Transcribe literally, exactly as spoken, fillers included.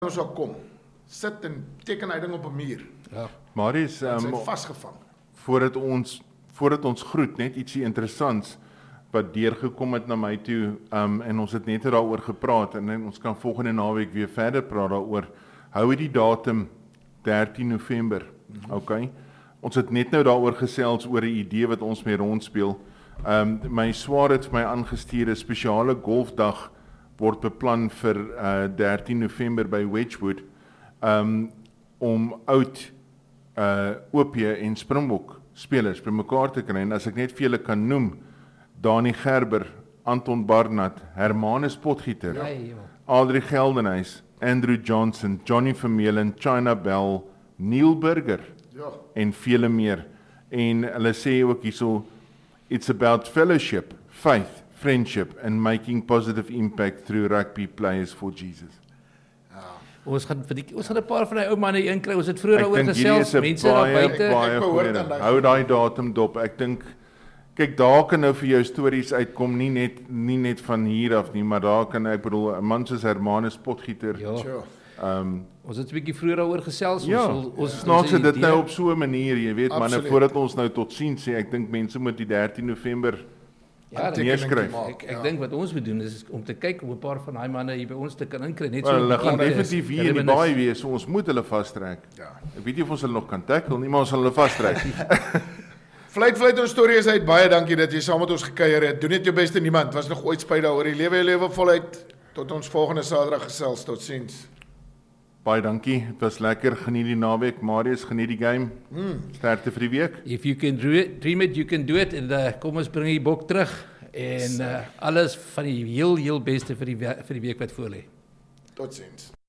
ons sal kom, sit en teken hy ding op 'n muur. Ja. Marius, Hy um, is vasgevang. voordat ons voordat ons groet, net ietsie interessants wat deurgekom het na my toe, um, en ons het net daaroor gepraat, en, en ons kan volgende naweek weer verder praat daaroor. Hou die datum dertien November, mm-hmm. okay? Ons het net nou daaroor gesels oor 'n idee wat ons mee rondspeel. Um, my swaar het vir my aangestuur 'n spesiale golfdag word beplan vir uh, dertien November by Wedgwood, um, om oud uh, O P en Springbok spelers bymekaar te kry. En as ek net vir julle kan noem, Dani Gerber, Anton Barnard, Hermanus Potgieter, Nee, Adrie Geldenhuys, Andrew Johnson, Johnny Vermeulen, China Bell, Neil Burger Ja. en vele meer. En hulle sê ook hierso, it's about fellowship, faith, friendship and making positive impact through rugby players for Jesus. Ons gaan vir die, ons gaan 'n paar van die ou manne inkry. Ons het vroeër Ek daaroor dink hierdie gesels, is 'n mense daar baie, buite. baie Ek behoort goeie aan ding. daai Hou daai datum dop. Ek dink, kyk, daar kan nou vir jou stories uitkom, nie net nie net van hier af nie, maar daar kan, ek bedoel, 'n man soos Hermanus Potgieter. Ja. Sure. Um, Ons het 'n bietjie vroeër daaroor gesels. ja, ons ons snaaks ons dit idee- nou op so 'n manier, jy weet, manne, Absoluut. voordat ons nou tot sien sê, ek dink mense moet die dertien November Ja, ek- neerskryf. Ek ek dink wat ons moet doen is om te kyk om 'n paar van daai manne hier by ons te kan inkry, net Wel, so hulle gaan bietjie definitief hier in die reminis- baai wees, so ons moet hulle vastrek. Ja. Ek weet nie of ons hulle nog kan tackle nie, maar ons sal hulle vastrek. Vlieg, vlieg, ons storie is uit. Baie dankie dat jy saam met ons gekuier het. Doen net jou beste, niemand. Was nog ooit spyt daaroor. Die lewe, lewe voluit. Tot ons volgende Saterdag gesels. Totsiens. Baie dankie, het was lekker, geniet die naweek. Marius, geniet die game. Mm. Sterkte vir die week. If you can dream it, dream it, you can do it. En uh, kom ons bring die bok terug en uh, alles van die heel heel beste vir die we- vir die week wat voor lê. Totsiens.